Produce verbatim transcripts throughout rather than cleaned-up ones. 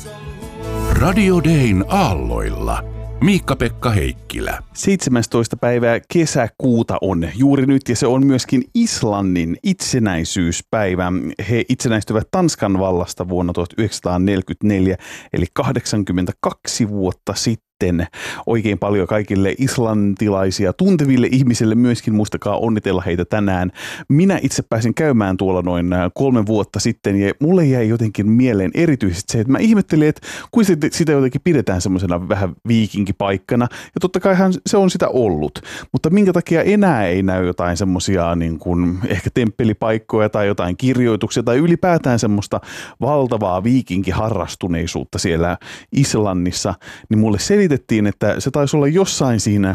Radio Dayn aalloilla. Miikka-Pekka Heikkilä. seitsemästoista päivää kesäkuuta on juuri nyt ja se on myöskin Islannin itsenäisyyspäivä. He itsenäistyvät Tanskan vallasta vuonna tuhatyhdeksänsataaneljäkymmentäneljä eli kahdeksankymmentäkaksi vuotta sitten. Oikein paljon kaikille islantilaisia tunteville ihmisille myöskin, muistakaa onnitella heitä tänään. Minä itse pääsin käymään tuolla noin kolme vuotta sitten ja mulle jäi jotenkin mieleen erityisesti se, että mä ihmettelin, että kun sitä jotenkin pidetään semmoisena vähän viikinkipaikkana ja totta kaihan se on sitä ollut, mutta minkä takia enää ei näy jotain semmoisia niin kuin ehkä temppelipaikkoja tai jotain kirjoituksia tai ylipäätään semmoista valtavaa viikinkiharrastuneisuutta siellä Islannissa, niin mulle selitettiin, että se taisi olla jossain siinä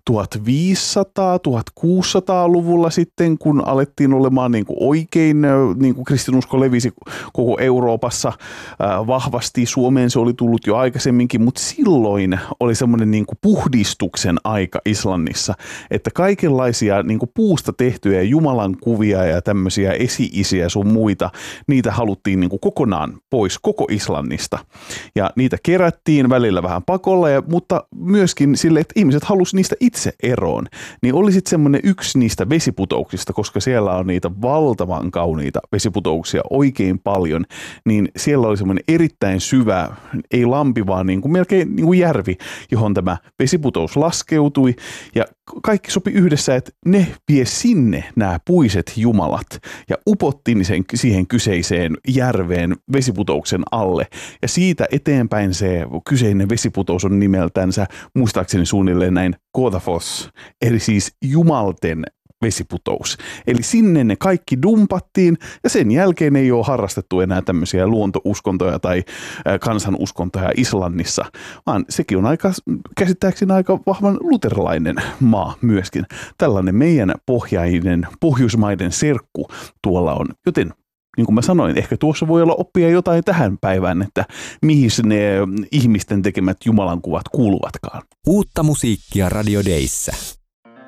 tuhatviisisataa-tuhatkuusisataaluvulla sitten, kun alettiin olemaan niin kuin oikein, niin kuin kristinusko levisi koko Euroopassa äh, vahvasti. Suomeen se oli tullut jo aikaisemminkin, mutta silloin oli semmoinen niin kuin puhdistuksen aika Islannissa, että kaikenlaisia niin kuin puusta tehtyjä Jumalan kuvia ja tämmöisiä esi-isiä sun muita, niitä haluttiin niin kuin kokonaan pois koko Islannista. Ja niitä kerättiin välillä vähän pakolla, ja, mutta myöskin sille, että ihmiset halusivat niistä itse eroon, niin oli sitten semmoinen yksi niistä vesiputouksista, koska siellä on niitä valtavan kauniita vesiputouksia oikein paljon, niin siellä oli semmoinen erittäin syvä, ei lampi, vaan niin kuin melkein niin kuin järvi, johon tämä vesiputous laskeutui, ja kaikki sopi yhdessä, että ne vie sinne nämä puiset jumalat ja upotti sen siihen kyseiseen järveen vesiputouksen alle, ja siitä eteenpäin se kyseinen vesiputous on nimeltänsä muistaakseni suunnilleen näin Godafoss, eli siis jumalten vesiputous. Eli sinne ne kaikki dumpattiin ja sen jälkeen ei ole harrastettu enää tämmöisiä luontouskontoja tai kansanuskontoja Islannissa, vaan sekin on aika, käsittääkseni aika vahvan luterilainen maa myöskin. Tällainen meidän pohjainen, pohjoismaiden serkku tuolla on, joten niin kuin mä sanoin, ehkä tuossa voi olla oppia jotain tähän päivään, että mihin ne ihmisten tekemät jumalankuvat kuuluvatkaan. Uutta musiikkia Radio Dayssä.